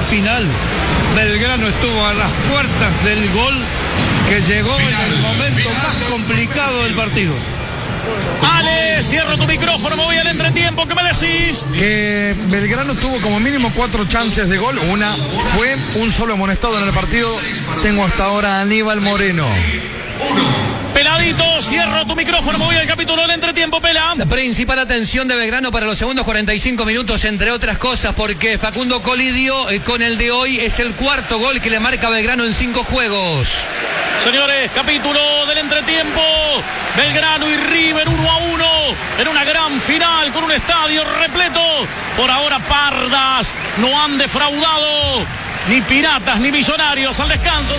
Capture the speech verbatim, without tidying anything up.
final. Belgrano estuvo a las puertas del gol que llegó final, en el momento final, más complicado del partido. Ale, cierro tu micrófono, me voy al entretiempo, ¿qué me decís? Que Belgrano tuvo como mínimo cuatro chances de gol, una fue un solo amonestado en el partido. Tengo hasta ahora a Aníbal Moreno. Peladito, cierro tu micrófono, me voy al capítulo del entretiempo, Pela. La principal atención de Belgrano para los segundos cuarenta y cinco minutos, entre otras cosas, porque Facundo Colidio eh, con el de hoy es el cuarto gol que le marca a Belgrano en cinco juegos. Señores, capítulo del entretiempo, Belgrano y River uno a uno, en una gran final con un estadio repleto. Por ahora Pardas no han defraudado ni Piratas ni Millonarios al descanso.